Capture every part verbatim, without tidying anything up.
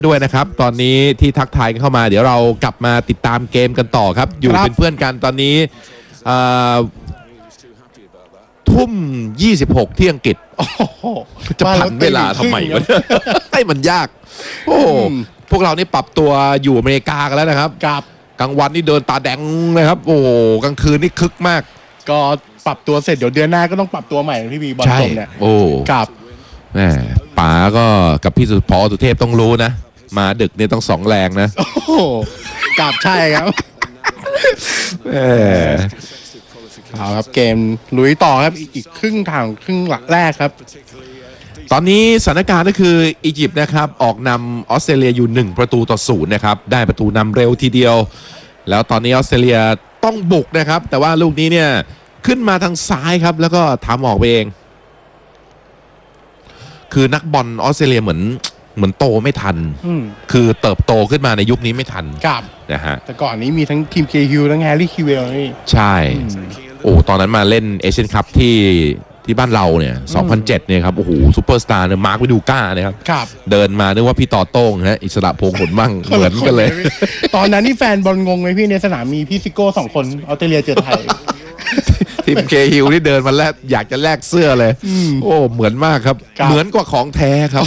ด้วยนะครับตอนนี้ที่ทักทายกันเข้ามาเดี๋ยวเรากลับมาติดตามเกมกันต่อครับอยู่เป็นเพื่อนกันตอนนี้ทุ่มยี่สิบหกที่อังกฤษจะผันเวลาทำไมวะให้มันยากโอ้พวกเรานี่ปรับตัวอยู่อเมริกากันแล้วนะครับกลางวันนี่เดินตาแดงนะครับโอ้กลางคืนนี่คึกมากก็ปรับตัวเสร็จเดี๋ยวเดือนหน้าก็ต้องปรับตัวใหม่พี่บีบอลจบเนี่ยโอ้กับแหมป๋าก็กับพี่สุพอสุเทพต้องรู้นะมาดึกเนี่ยต้องสองแรงนะโอ้กับใช่ครับเออเอาครับเกมลุยต่อครับอีกครึ่งทางครึ่งหลักแรกครับตอนนี้สถานการณ์ก็คืออียิปต์นะครับออกนำออสเตรเลียอยู่หนึ่งประตูต่อศูนย์นะครับได้ประตูนำเร็วทีเดียวแล้วตอนนี้ออสเตรเลียต้องบุกนะครับแต่ว่าลูกนี้เนี่ยขึ้นมาทางซ้ายครับแล้วก็ทำออกไปเองคือนักบอลออสเตรเลียเหมือนเหมือนโตไม่ทันคือเติบโตขึ้นมาในยุคนี้ไม่ทันนะฮะแต่ก่อนนี้มีทั้งทีมเคฮิวทั้งแฮร์รี่คิวเวลนี่ใช่โอ้ตอนนั้นมาเล่นเอเชียนคัพที่ที่บ้านเราเนี่ยสองพันเจ็ดเนี่ยครับโอ้โหซูเปอร์สตาร์เนี่ยมาร์ควิดูก้านะครับเดินมานึกว่าพี่ต่อโต้งฮะอิสระพงษ์ผลมั่งเหมือนกันเลยตอนนั้นนี่แฟนบอลงงไหมพี่ในสนามมีพี่ซิโก้สองคนออสเตรเลียเจอไทยทีมเคฮิวที่เดินมาแลกอยากจะแลกเสื้อเลยโอ้เหมือนมากครับเหมือนกว่าของแท้ครับ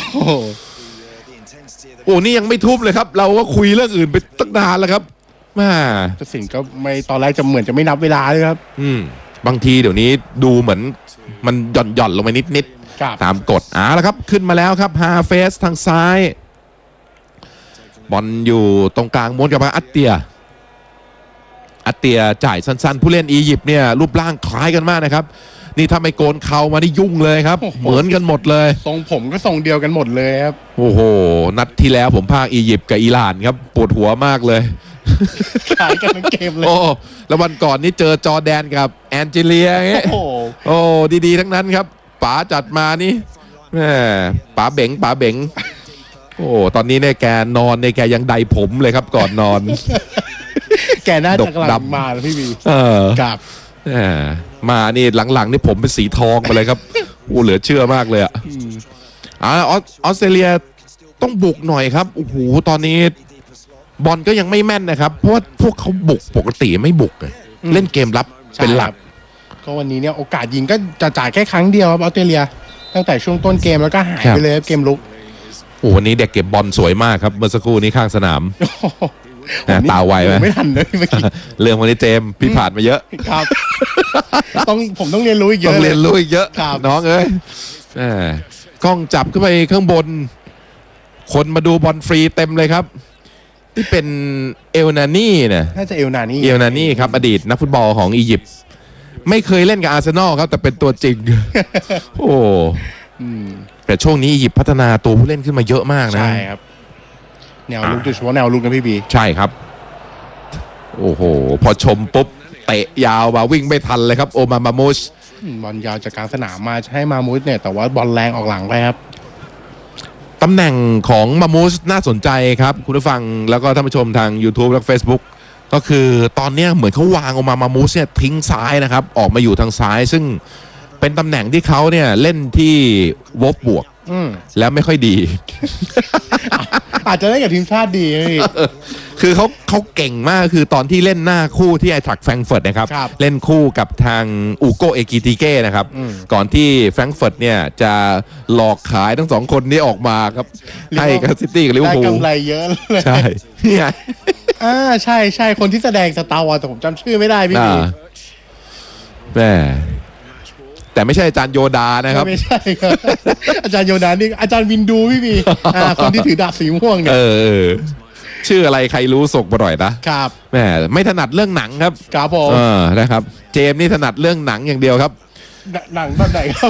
โอ้นี่ยังไม่ทุบเลยครับเราก็คุยเรื่องอื่นไปตั้งนานแล้วครับมาแต่สิ่งก็ไม่ตอนแรกจะเหมือนจะไม่นับเวลาเลยครับอืมบางทีเดี๋ยวนี้ดูเหมือนมันหย่อนหย่อนลงไปนิดนิดตามกฎอ่าแล้วครับขึ้นมาแล้วครับฮาเฟสทางซ้ายบอลอยู่ตรงกลางม้วนกับอัตเตียอัตเตียจ่ายสั้นๆผู้เล่นอียิปต์เนี่ยรูปร่างคล้ายกันมากนะครับนี่ถ้าไม่โกนเข่ามานี่ยุ่งเลยครับเหมือนกันหมดเลยทรงผมก็ทรงเดียวกันหมดเลยครับโอ้โหนัดที่แล้วผมพากอียิปต์กับอิหร่านครับปวดหัวมากเลยขายกันทั้งเกมเลยโอ้แล้ววันก่อนนี่เจอจอร์แดนกับแอนเจเลียเงี้ยโอ้โอ้ดีๆทั้งนั้นครับป๋าจัดมานี่แหมป๋าเบ๋งป๋าเบ๋งโอ้ตอนนี้เนี่ยแกนอนในแกยังไดผมเลยครับก่อนนอนแกน่าจะกลับมาแล้วพี่บีเออกลับมานี่หลังๆนี่ผมเป็นสีทองไปเลยครับโอ้เหลือเชื่อมากเลยอ่ะอ่าออสเตรเลียต้องบุกหน่อยครับโอ้โหตอนนี้บอลก็ยังไม่แม่นนะครับเพราะว่าพวกเขาบุกปกติไม่บุกเลยเล่นเกมรับเป็นหลักก็วันนี้เนี่ยโอกาสยิงก็จะจ่ายแค่ครั้งเดียวครับออสเตรเลียตั้งแต่ช่วงต้นเกมแล้วก็หายไปเลยเกมลุกโอ้วันนี้เด็กเก็บบอลสวยมากครับเมื่อสักครู่นี้ข้างสนามตาไวไหมไม่ทันเลยเมื่อกี้เรื่องวันนี้เจมพี่ผ่านมาเยอะครับต้องผมต้องเรียนรู้อีกเยอะต้องเรียนรู้อีกเยอะน้องเอ้ยกล้องจับขึ้นไปข้างบนคนมาดูบอลฟรีเต็มเลยครับที่เป็นเอลนานี่เนี่ยน่าจะเอลนานี่เอลนานี่ครับอดีตนักฟุตบอลของอียิปต์ไม่เคยเล่นกับอาร์เซนอลครับแต่เป็นตัวจริงโอ้แต่ช่วงนี้อียิปต์พัฒนาตัวผู้เล่นขึ้นมาเยอะมากนะใช่ครับแนวลุกโดยเฉพาะแนวลุกนะพี่บีใช่ครับโอ้โหพอชมปุ๊บเตะยาวมาวิ่งไม่ทันเลยครับโอมามามูชบอลยาวจากกลางสนามมาให้มามูชเนี่ยแต่ว่าบอลแรงออกหลังไปครับตำแหน่งของมามูสน่าสนใจครับคุณผู้ฟังแล้วก็ท่านผู้ชมทาง YouTube และ Facebook ก็คือตอนนี้เหมือนเขาวางออกมามามูสเนี่ยทิ้งซ้ายนะครับออกมาอยู่ทางซ้ายซึ่งเป็นตำแหน่งที่เขาเนี่ยเล่นที่วอฟบวกแล้วไม่ค่อยดีอาจจะเล่นกับทีมชาติดีคือเขาเขาเก่งมากคือตอนที่เล่นหน้าคู่ที่ไอทรัคแฟรงก์เฟิร์ตนะครับเล่นคู่กับทางอูโกเอกิติเก้นะครับก่อนที่แฟรงก์เฟิร์ตเนี่ยจะหลอกขายทั้งสองคนนี้ออกมาครับให้กับซิตี้กับลิเวอร์พูลได้กำไรเยอะเลยใช่นี่ไงอ่าใช่ใช่คนที่แสดงสตาร์วอร์แต่ผมจำชื่อไม่ได้พี่บีแม่แต่ไม่ใช่อาจารย์โยดานะครับไม่ใช่ครับอาจารย์โยดานี่อาจารย์วินดูพี่บีคนที่ถือดาบสีม่วงเนี่ยเออชื่ออะไรใครรู้ส่งมาหน่อยนะครับแหมไม่ถนัดเรื่องหนังครับครับผมเออนะครับเจมนี่ถนัดเรื่องหนังอย่างเดียวครับหนังแบบไหนครับ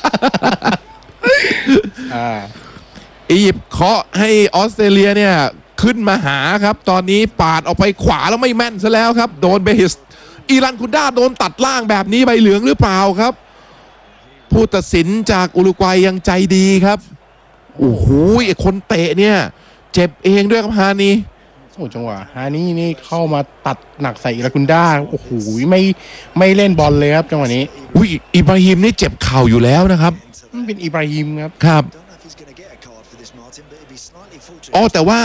อียิปต์เคาะให้ออสเตรเลียเนี่ยขึ้นมาหาครับตอนนี้ปาดออกไปขวาแล้วไม่แม่นซะแล้วครับโดนเบฮิสอีรันคุนด้าโดนตัดล่างแบบนี้ใบเหลืองหรือเปล่าครับผู้ตัดสินจากอุรุกวัยยังใจดีครับโอ้โหไอ้คนเตะเนี่ยเจ็บเองด้วยครับฮานีโอ้จังหวะฮานี่นี่เข้ามาตัดหนักใส่อิรากุนด้าโอ้โหไม่ไม่เล่นบอลเลยครับจังหวะนี้อุ้ยอิบราฮิมนี่เจ็บเข่าอยู่แล้วนะครับเป็นอิบราฮิมครับครับอ๋อแต่ว่า